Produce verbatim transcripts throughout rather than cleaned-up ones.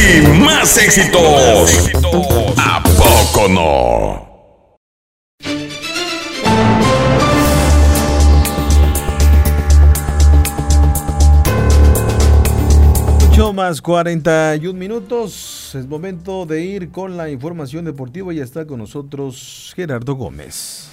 y más éxitos. ¿A poco no? ocho más cuarenta y un minutos. Es momento de ir con la información deportiva. Ya está con nosotros Gerardo Gómez.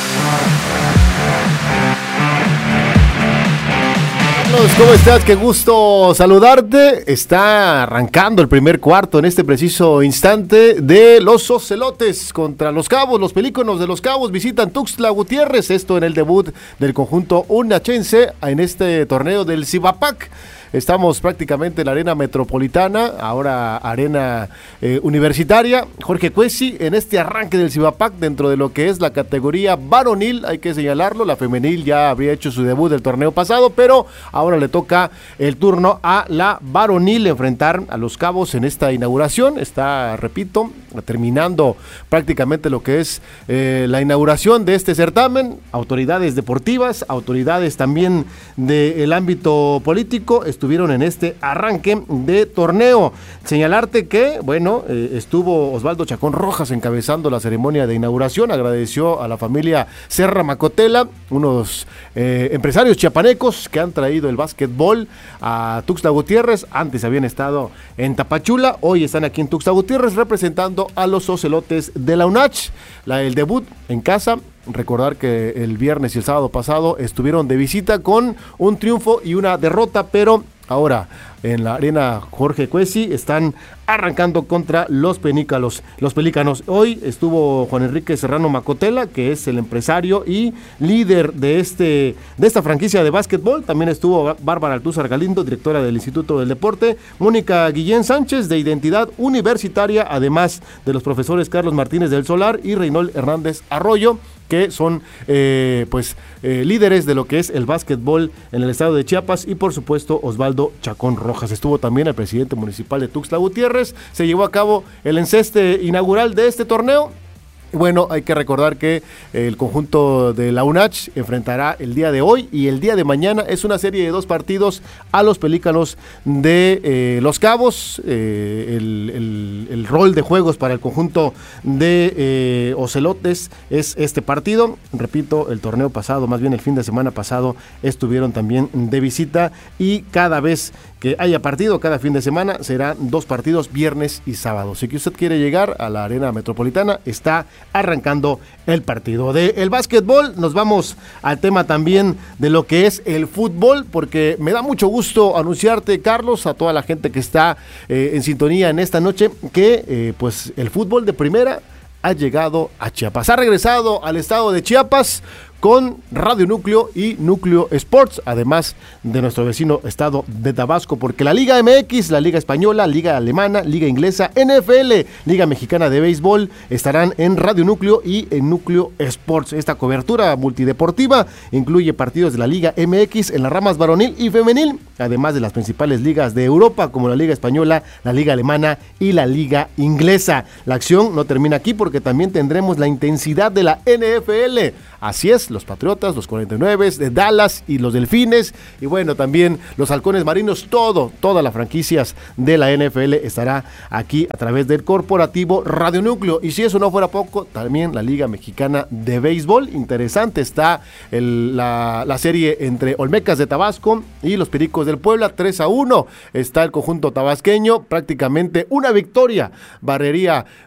Carlos, ¿cómo estás? Qué gusto saludarte. Está arrancando el primer cuarto en este preciso instante de los Ocelotes contra los Cabos. Los Pelícanos de los Cabos visitan Tuxtla Gutiérrez. Esto en el debut del conjunto unachense en este torneo del Cibapac. Estamos prácticamente en la arena metropolitana, ahora arena eh, universitaria. Jorge Cuesi en este arranque del Cibapac dentro de lo que es la categoría varonil, hay que señalarlo, la femenil ya habría hecho su debut del torneo pasado, pero ahora le toca el turno a la varonil enfrentar a los Cabos en esta inauguración. Está, repito, terminando prácticamente lo que es eh, la inauguración de este certamen. Autoridades deportivas, autoridades también del ámbito político estuvieron en este arranque de torneo. Señalarte que, bueno, eh, estuvo Osvaldo Chacón Rojas encabezando la ceremonia de inauguración, agradeció a la familia Serra Macotela, unos eh, empresarios chiapanecos que han traído el básquetbol a Tuxtla Gutiérrez. Antes habían estado en Tapachula, hoy están aquí en Tuxtla Gutiérrez representando a los Ocelotes de la UNACH. La, el debut en casa. Recordar que el viernes y el sábado pasado estuvieron de visita con un triunfo y una derrota, pero ahora en la arena Jorge Cuesi están arrancando contra los Pelícanos. Los Pelícanos. Hoy estuvo Juan Enrique Serrano Macotela, que es el empresario y líder de este de esta franquicia de básquetbol. También estuvo Bárbara Altúzar Galindo, directora del Instituto del Deporte, Mónica Guillén Sánchez, de Identidad Universitaria, además de los profesores Carlos Martínez del Solar y Reynold Hernández Arroyo, que son eh, pues eh, líderes de lo que es el básquetbol en el estado de Chiapas, y por supuesto Osvaldo Chacón Rojas. Estuvo también el presidente municipal de Tuxtla Gutiérrez. Se llevó a cabo el enceste inaugural de este torneo. Bueno, hay que recordar que el conjunto de la UNACH enfrentará el día de hoy y el día de mañana. Es una serie de dos partidos a los Pelícanos de eh, Los Cabos. Eh, el, el, el rol de juegos para el conjunto de eh, Ocelotes es este partido. Repito, el torneo pasado, más bien el fin de semana pasado, estuvieron también de visita, y cada vez que haya partido, cada fin de semana, serán dos partidos, viernes y sábado. Si que usted quiere llegar a la arena metropolitana, está arrancando el partido de el básquetbol. Nos vamos al tema también de lo que es el fútbol, porque me da mucho gusto anunciarte, Carlos, a toda la gente que está eh, en sintonía en esta noche, que eh, pues el fútbol de primera ha llegado a Chiapas, ha regresado al estado de Chiapas con Radio Núcleo y Núcleo Sports, además de nuestro vecino estado de Tabasco, porque la Liga M X, la Liga Española, Liga Alemana, Liga Inglesa, N F L, Liga Mexicana de Béisbol, estarán en Radio Núcleo y en Núcleo Sports. Esta cobertura multideportiva incluye partidos de la Liga M X en las ramas varonil y femenil, además de las principales ligas de Europa, como la Liga Española, la Liga Alemana y la Liga Inglesa. La acción no termina aquí, porque también tendremos la intensidad de la N F L. Así es, los Patriotas, los cuarenta y nueve de Dallas y los Delfines, y bueno, también los Halcones Marinos, todo, todas las franquicias de la N F L estará aquí a través del corporativo Radio Núcleo. Y si eso no fuera poco, también la Liga Mexicana de Béisbol. Interesante está el, la, la serie entre Olmecas de Tabasco y los Pericos del Puebla, tres a uno. Está el conjunto tabasqueño, prácticamente una victoria barrería